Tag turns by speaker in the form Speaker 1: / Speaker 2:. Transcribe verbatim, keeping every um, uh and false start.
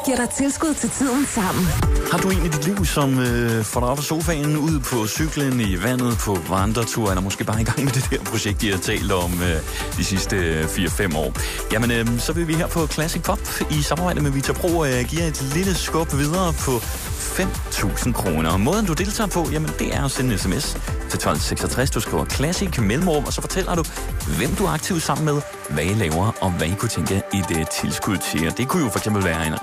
Speaker 1: giver dig tilskud til tiden sammen.
Speaker 2: Har du en i dit liv, som øh, får dig op af sofaen, ud på cyklen, i vandet, på vandretur, eller måske bare i gang med det der projekt, I har talt om øh, de sidste fire fem år? Jamen, øh, så vil vi her på Classic Pop i samarbejde med Vita Pro øh, give et lille skub videre på fem tusind kroner. Og måden, du deltager på, jamen, det er at sende en sms til tolv seksogtres. Du skriver Classic mellemrum, og så fortæller du, hvem du er aktiv sammen med, hvad I laver, og hvad I kunne tænke i det tilskud til. Og det kunne jo for eksempel være en